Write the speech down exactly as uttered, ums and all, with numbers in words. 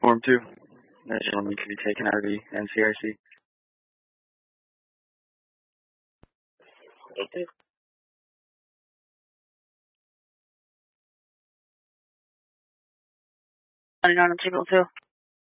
Uniform two. That gentleman can be taken out of the N C R C. Okay. ninety-nine on signal two.